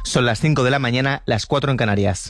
Son las 5 de la mañana, las 4 en Canarias.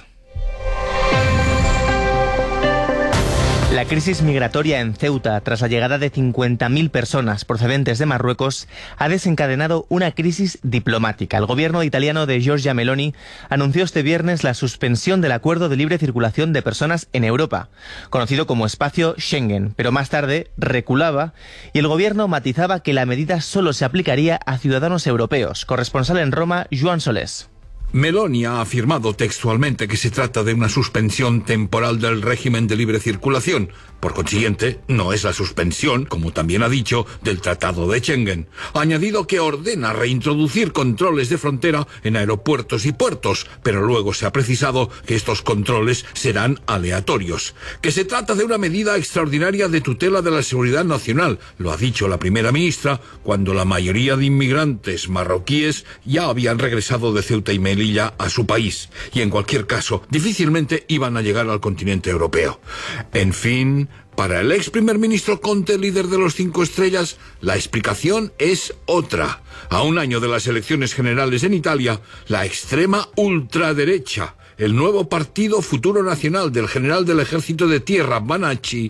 La crisis migratoria en Ceuta, tras la llegada de 50.000 personas procedentes de Marruecos, ha desencadenado una crisis diplomática. El gobierno italiano de Giorgia Meloni anunció este viernes la suspensión del acuerdo de libre circulación de personas en Europa, conocido como espacio Schengen, pero más tarde reculaba y el gobierno matizaba que la medida solo se aplicaría a ciudadanos europeos. Corresponsal en Roma, Joan Solés. Meloni ha afirmado textualmente que se trata de una suspensión temporal del régimen de libre circulación. Por consiguiente, no es la suspensión, como también ha dicho, del Tratado de Schengen. Ha añadido que ordena reintroducir controles de frontera en aeropuertos y puertos, pero luego se ha precisado que estos controles serán aleatorios. Que se trata de una medida extraordinaria de tutela de la seguridad nacional, lo ha dicho la primera ministra, cuando la mayoría de inmigrantes marroquíes ya habían regresado de Ceuta y Melilla a su país, y en cualquier caso, difícilmente iban a llegar al continente europeo. En fin, para el ex primer ministro Conte, líder de los 5 estrellas, la explicación es otra. A un año de las elecciones generales en Italia, la extrema ultraderecha, el nuevo partido Futuro Nacional del general del ejército de tierra, Vannacci,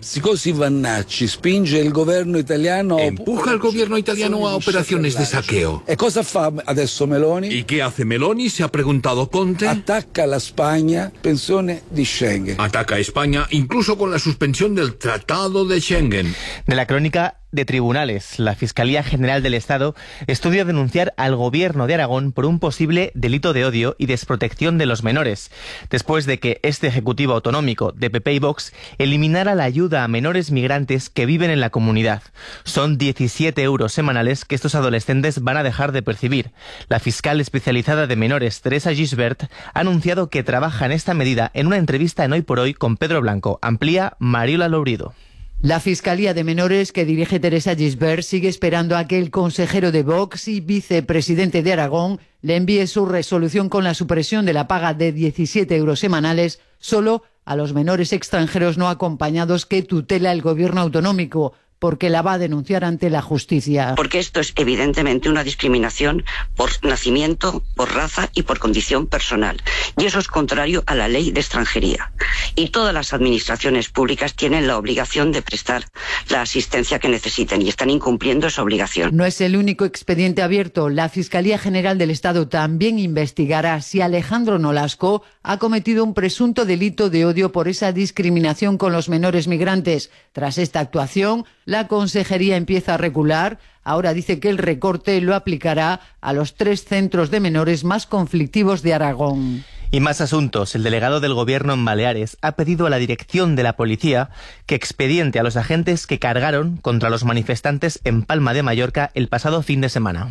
spinge el gobierno italiano, empuja al gobierno italiano a operaciones de saqueo. ¿Y cosa fa adesso Meloni? ¿Y qué hace Meloni?, se ha preguntado Conte. Ataca a la España, pensione di Schengen. Ataca a España incluso con la suspensión del Tratado de Schengen. De la crónica de tribunales, la Fiscalía General del Estado estudia denunciar al gobierno de Aragón por un posible delito de odio y desprotección de los menores, después de que este Ejecutivo Autonómico de PP y Vox eliminara la ayuda a menores migrantes que viven en la comunidad. Son 17 euros semanales que estos adolescentes van a dejar de percibir. La fiscal especializada de menores, Teresa Gisbert, ha anunciado que trabaja en esta medida en una entrevista en Hoy por Hoy con Pedro Blanco. Amplía Mariola Lourido. La Fiscalía de Menores que dirige Teresa Gisbert sigue esperando a que el consejero de Vox y vicepresidente de Aragón le envíe su resolución con la supresión de la paga de 17 euros semanales solo a los menores extranjeros no acompañados que tutela el gobierno autonómico, porque la va a denunciar ante la justicia. Porque esto es evidentemente una discriminación por nacimiento, por raza y por condición personal. Y eso es contrario a la ley de extranjería. Y todas las administraciones públicas tienen la obligación de prestar la asistencia que necesiten y están incumpliendo esa obligación. No es el único expediente abierto. La Fiscalía General del Estado también investigará si Alejandro Nolasco ha cometido un presunto delito de odio por esa discriminación con los menores migrantes. Tras esta actuación, la Consejería empieza a recular. Ahora dice que el recorte lo aplicará a los 3 centros de menores más conflictivos de Aragón. Y más asuntos. El delegado del Gobierno en Baleares ha pedido a la dirección de la policía que expediente a los agentes que cargaron contra los manifestantes en Palma de Mallorca el pasado fin de semana.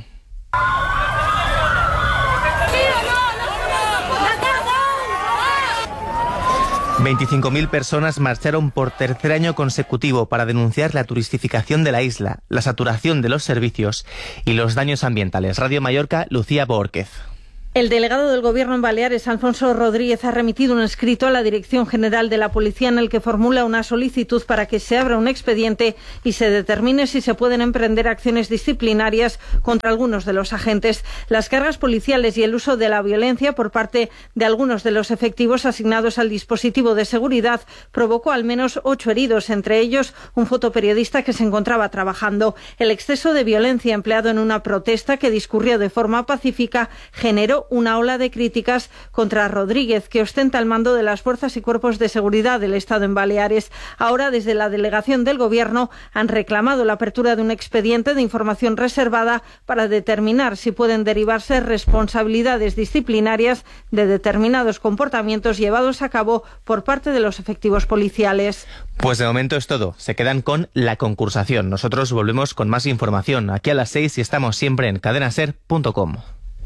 25.000 personas marcharon por tercer año consecutivo para denunciar la turistificación de la isla, la saturación de los servicios y los daños ambientales. Radio Mallorca, Lucía Bórquez. El delegado del Gobierno en Baleares, Alfonso Rodríguez, ha remitido un escrito a la Dirección General de la Policía en el que formula una solicitud para que se abra un expediente y se determine si se pueden emprender acciones disciplinarias contra algunos de los agentes. Las cargas policiales y el uso de la violencia por parte de algunos de los efectivos asignados al dispositivo de seguridad provocó al menos 8 heridos, entre ellos un fotoperiodista que se encontraba trabajando. El exceso de violencia empleado en una protesta que discurrió de forma pacífica generó una ola de críticas contra Rodríguez, que ostenta el mando de las fuerzas y cuerpos de seguridad del Estado en Baleares. Ahora, desde la delegación del Gobierno, han reclamado la apertura de un expediente de información reservada para determinar si pueden derivarse responsabilidades disciplinarias de determinados comportamientos llevados a cabo por parte de los efectivos policiales. Pues de momento es todo. Se quedan con la concursación. Nosotros volvemos con más información aquí a las 6 y estamos siempre en cadenaser.com.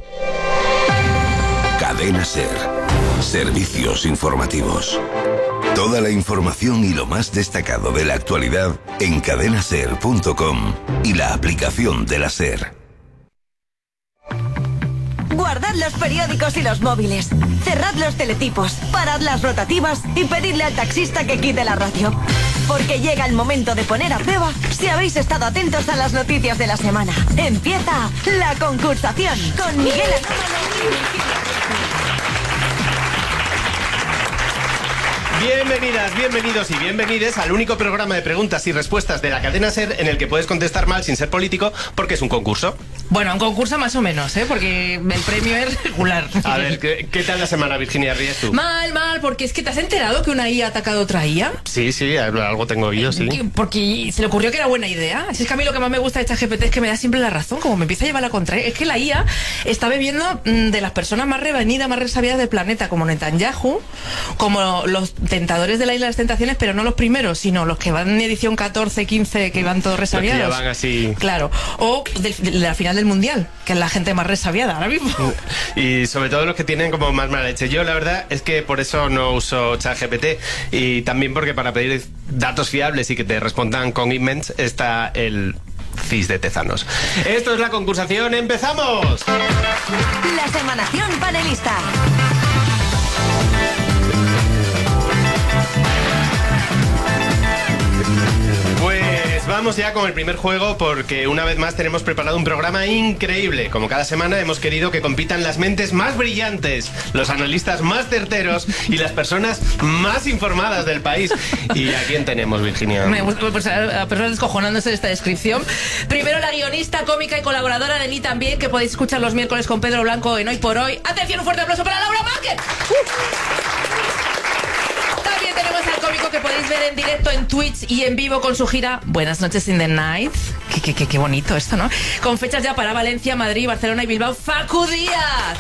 Cadena Ser. Servicios informativos. Toda la información y lo más destacado de la actualidad en cadenaser.com y la aplicación de la Ser. Guardad los periódicos y los móviles. Cerrad los teletipos. Parad las rotativas y pedidle al taxista que quite la radio. porque llega el momento de poner a prueba si habéis estado atentos a las noticias de la semana. Empieza la concursación con Miguel Anómalo. Bienvenidas, bienvenidos y bienvenides al único programa de preguntas y respuestas de la cadena SER en el que puedes contestar mal sin ser político porque es un concurso. Bueno, un concurso más o menos, porque el premio es regular. A ver, ¿qué tal la semana, Virginia? ¿Ríes tú? Mal, porque es que ¿te has enterado que una IA ha atacado a otra IA? Sí, algo tengo oído, sí. Porque se le ocurrió que era buena idea. Si es que a mí lo que más me gusta de ChatGPT es que me da siempre la razón, como me empieza a llevar la contraria. Es que la IA está bebiendo de las personas más revenidas, más resabiadas del planeta, como Netanyahu, como los tentadores de la Isla de las Tentaciones, pero no los primeros, sino los que van en edición 14, 15, que van todos resabiados. Los que ya van así. Claro. O de la final del Mundial, que es la gente más resabiada ahora mismo. Y sobre todo los que tienen como más mala leche. Yo la verdad es que por eso no uso ChatGPT, y también porque para pedir datos fiables y que te respondan con immense está el CIS de Tezanos. Esto es la concursación, ¡empezamos! La semanación panelista. Pues vamos ya con el primer juego, porque una vez más tenemos preparado un programa increíble. Como cada semana hemos querido que compitan las mentes más brillantes, los analistas más certeros y las personas más informadas del país. ¿Y a quién tenemos, Virginia? Me gusta, pues, a personas descojonándose de esta descripción. Primero la guionista, cómica y colaboradora de Ni También, que podéis escuchar los miércoles con Pedro Blanco en Hoy por Hoy. Atención, un fuerte aplauso para Laura Márquez. También tenemos al cómico que podéis ver en directo en Twitch y en vivo con su gira Buenas noches in the night. Qué bonito esto, ¿no? Con fechas ya para Valencia, Madrid, Barcelona y Bilbao. ¡Facu Díaz!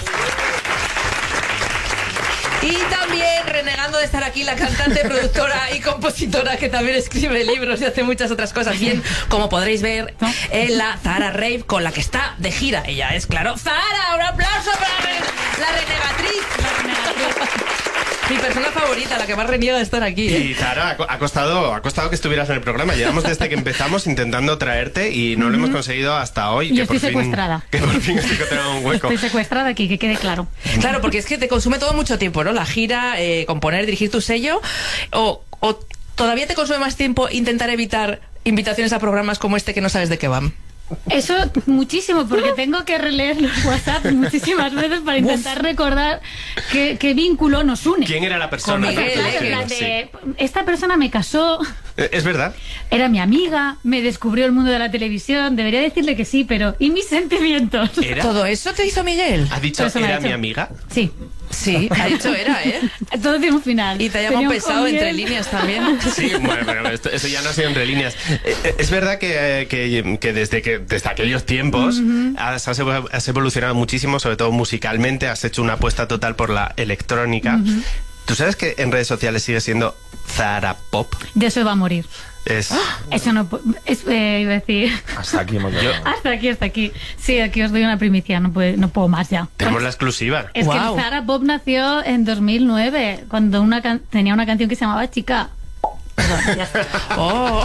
Y también, renegando de estar aquí, la cantante, productora y compositora que también escribe libros y hace muchas otras cosas bien, como podréis ver en la Zahara Rave, con la que está de gira. Ella es, claro, Zahara. Un aplauso para la renegatriz. Mi persona favorita, la que más reniega de estar aquí. Y Zahara, ha costado que estuvieras en el programa. Llevamos desde que empezamos intentando traerte y no lo hemos conseguido hasta hoy. Yo estoy secuestrada. Que por fin estoy encontrando un hueco. Estoy secuestrada aquí, que quede claro. Claro, porque es que te consume todo mucho tiempo, ¿no? La gira, componer, dirigir tu sello, o todavía te consume más tiempo intentar evitar invitaciones a programas como este que no sabes de qué van. Eso muchísimo, porque tengo que releer los WhatsApp muchísimas veces para intentar recordar qué vínculo nos une. ¿Quién era la persona? Con Miguel, esta persona me casó. ¿Es verdad? Era mi amiga, me descubrió el mundo de la televisión. Debería decirle que sí, pero ¿y mis sentimientos? ¿Era? ¿Todo eso te hizo Miguel? ¿Ha dicho era mi amiga? Sí. Sí, ha dicho era, ¿eh? Todo tiene un final. Y te ha llamado pesado entre líneas también. Sí, bueno, pero eso ya no ha sido entre líneas. Es verdad que desde aquellos tiempos has evolucionado muchísimo, sobre todo musicalmente. Has hecho una apuesta total por la electrónica. ¿Tú sabes que en redes sociales sigue siendo Zahara Pop? De eso va a morir. Eso no iba a decir. Hasta aquí hemos llegado. Hasta aquí. Sí, aquí os doy una primicia, no puedo más ya. Tenemos la exclusiva. Es que Zahara Pop nació en 2009, cuando tenía una canción que se llamaba Chica. Perdón, ya está. ¡Oh!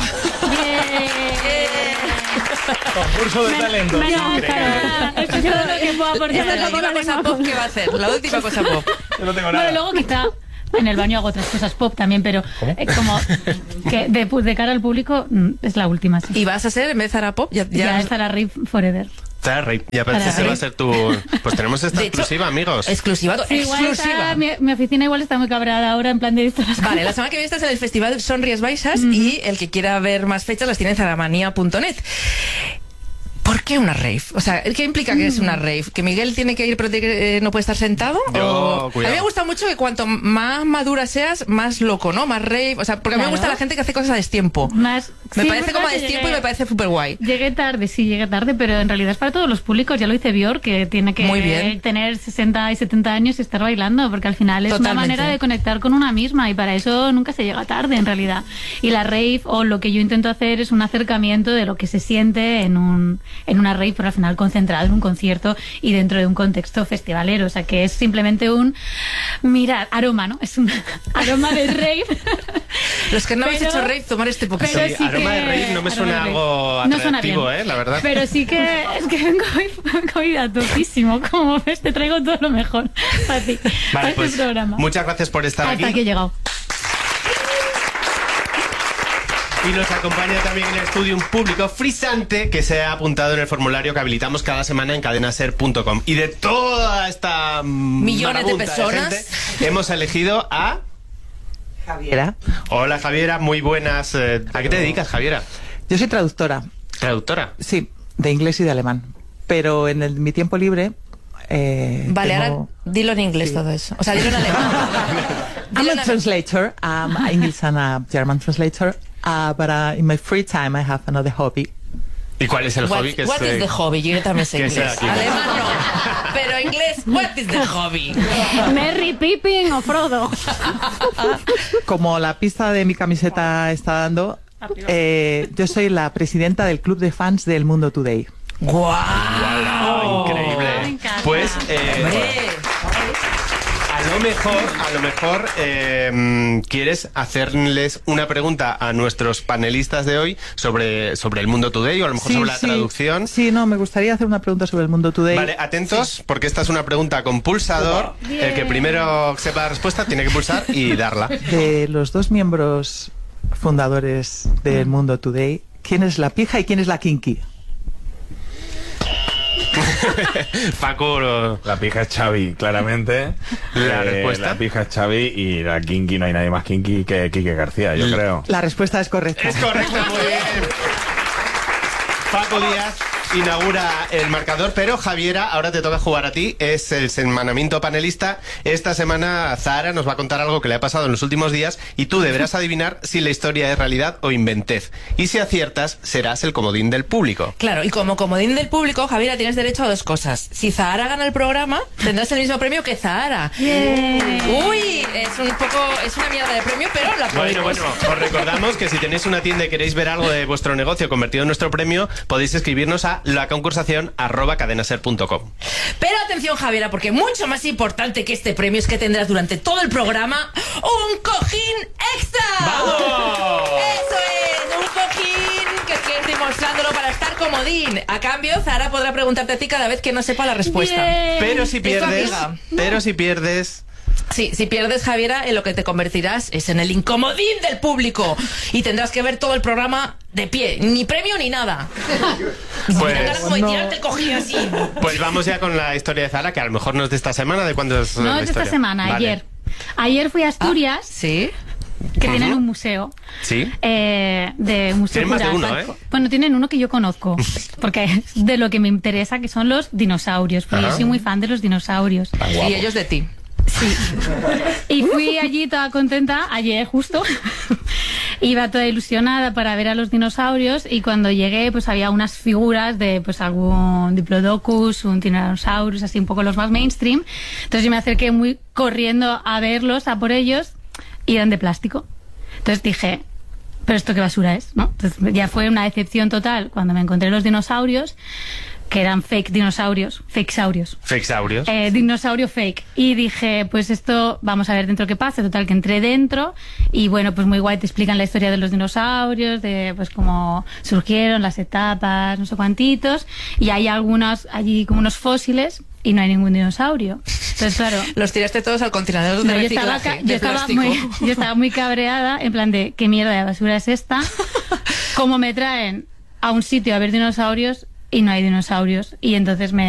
Concurso de talento. Eso es todo lo que puedo aportar. Esta es la última cosa pop que va a hacer. La última cosa pop. Yo no tengo nada. Bueno, luego quizá en el baño hago otras cosas pop también, pero como que de cara al público es la última. Sí. ¿Y vas a ser, en vez de Zahara Pop? Ya es Zahara Rave Forever. Ya parece que va a ser tu... Pues tenemos esta exclusiva, amigos. Exclusiva. Sí, exclusiva. Mi oficina igual está muy cabreada ahora, en plan de esto. Vale, la semana que viene estás en el Festival Sonríes Baixas y el que quiera ver más fechas las tiene en zaramanía.net. ¿Por qué una rave? O sea, ¿qué implica que es una rave? ¿Que Miguel tiene que ir pero no puede estar sentado? A mí me gusta mucho que cuanto más madura seas, más loco, ¿no? Más rave. O sea, porque a mí me gusta la gente que hace cosas a destiempo. Me parece como a destiempo y me parece súper guay. Llegué tarde, pero en realidad es para todos los públicos. Ya lo dice Björk, que tiene que tener 60 y 70 años y estar bailando, porque al final es una manera de conectar con una misma y para eso nunca se llega tarde, en realidad. Y la rave, o lo que yo intento hacer, es un acercamiento de lo que se siente en una rave, pero al final concentrado en un concierto y dentro de un contexto festivalero. O sea, que es simplemente aroma, ¿no? Es un aroma de rave. Los que no habéis hecho rave, tomar este poquito. Sí, aroma de rave no me suena algo atractivo, la verdad. Pero sí que es que vengo hoy a topísimo. Como ves, te traigo todo lo mejor para ti, para este programa. Muchas gracias por estar aquí. Hasta aquí he llegado. Y nos acompaña también en el estudio un público frisante que se ha apuntado en el formulario que habilitamos cada semana en cadenaser.com. Y de toda esta millones de personas de gente, hemos elegido a Javiera. Hola Javiera, muy buenas. ¿A qué te dedicas, Javiera? Yo soy traductora. ¿Traductora? Sí, de inglés y de alemán. Pero en mi tiempo libre... vale, ahora dilo en inglés todo eso. O sea, dilo en alemán. I'm a translator. I'm English and a German translator. But in my free time I have another hobby. ¿Y cuál es el hobby? What is the hobby? Yo también sé inglés. Alemán no, pero inglés, what is the hobby? Merry, Pippin o Frodo. Como la pista de mi camiseta está dando, yo soy la presidenta del club de fans del Mundo Today. ¡Guau! Increíble. Pues a lo mejor quieres hacerles una pregunta a nuestros panelistas de hoy sobre el Mundo Today, o a lo mejor sobre la traducción. Sí, no, me gustaría hacer una pregunta sobre el Mundo Today. Vale, atentos, porque esta es una pregunta con pulsador. Bien. El que primero sepa la respuesta tiene que pulsar y darla. De los dos miembros fundadores del Mundo Today, ¿quién es la pija y quién es la kinky? Paco, la pija es Xavi, claramente. La respuesta. La pija es Xavi y la kinky, no hay nadie más kinky que Quique García, yo creo. La respuesta es correcta. Es correcta, muy bien. Paco Díaz inaugura el marcador, pero Javiera, ahora te toca jugar a ti. Es el semanamiento panelista. Esta semana Zahara nos va a contar algo que le ha pasado en los últimos días y tú deberás adivinar si la historia es realidad o inventez. Y si aciertas, serás el comodín del público. Claro, y como comodín del público, Javiera, tienes derecho a dos cosas. Si Zahara gana el programa, tendrás el mismo premio que Zahara. Uy, es una mierda de premio, pero la podemos. Bueno, os recordamos que si tenéis una tienda y queréis ver algo de vuestro negocio convertido en nuestro premio, podéis escribirnos a laconcursación@cadenaser.com. Pero atención, Javiera, porque mucho más importante que este premio es que tendrás durante todo el programa un cojín extra. ¡Vamos! Eso es, un cojín que estoy demostrándolo para estar comodín. A cambio, Zahara podrá preguntarte a ti cada vez que no sepa la respuesta. Pero si pierdes, Sí, si pierdes, Javiera, en lo que te convertirás es en el incomodín del público y tendrás que ver todo el programa de pie, ni premio ni nada. Pues vamos ya con la historia de Zahara, que a lo mejor no es de esta semana. ¿De cuándo es? No, es de esta semana, vale. Ayer fui a Asturias. ¿Sí? Que tienen un museo. ¿Sí? De museo. Tienen más de uno, ¿eh? Bueno, tienen uno que yo conozco, porque es de lo que me interesa, que son los dinosaurios, porque yo soy muy fan de los dinosaurios. Y ellos de ti. Sí. Y fui allí toda contenta, ayer justo. Iba toda ilusionada para ver a los dinosaurios, y cuando llegué pues había unas figuras de pues algún Diplodocus, un Tyrannosaurus, así un poco los más mainstream. Entonces yo me acerqué muy corriendo a verlos, a por ellos, y eran de plástico. Entonces dije, ¿pero esto qué basura es? ¿No? Entonces ya fue una decepción total cuando me encontré los dinosaurios, que eran fake dinosaurios, fakesaurios. Fakesaurios. Dinosaurio fake. Y dije, pues esto, vamos a ver dentro qué pasa. Total, que entré dentro y bueno, pues muy guay, te explican la historia de los dinosaurios, de pues cómo surgieron, las etapas, no sé cuantitos. Y hay algunos, allí como unos fósiles, y no hay ningún dinosaurio. Entonces, claro... Los tiraste todos al contenedor de reciclaje. Yo estaba muy cabreada, en plan de, ¿qué mierda de basura es esta? ¿Cómo me traen a un sitio a ver dinosaurios y no hay dinosaurios? Y entonces me